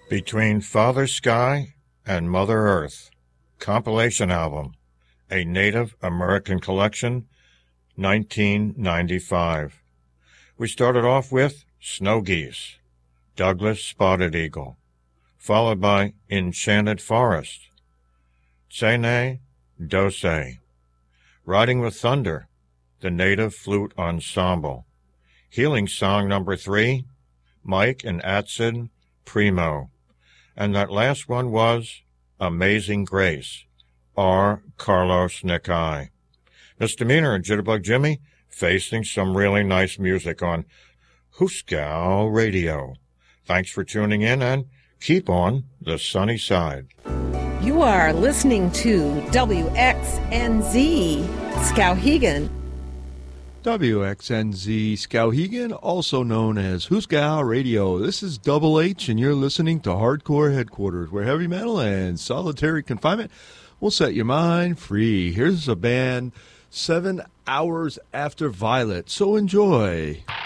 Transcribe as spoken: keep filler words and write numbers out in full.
Between Father Sky and Mother Earth, compilation album, a Native American collection, nineteen ninety-five. We started off with Snow Geese, Douglas Spotted Eagle, followed by Enchanted Forest, Tsene Dose, Riding with Thunder, the Native Flute Ensemble, Healing Song number three, Mike and Atsid Primo, and that last one was Amazing Grace, R. Carlos Nikai. Misdemeanor and Jitterbug Jimmy facing some really nice music on Hooskow Radio. Thanks for tuning in and keep on the sunny side. You are listening to W X N Z Skowhegan. W X N Z Skowhegan, also known as Hooskow Radio. This is Double H, and you're listening to Hardcore Headquarters, where heavy metal and solitary confinement will set your mind free. Here's a band, Seven Hours After Violet, so enjoy.